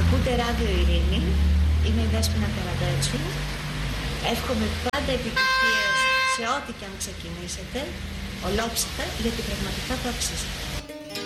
Ακούτε Ράδιο Ειρήνη, είμαι η Δέσποινα Καραντέτσου. Εύχομαι πάντα επιτυχίες σε ό,τι και αν ξεκινήσετε, ολόψυχα, γιατί πραγματικά το αξίζετε.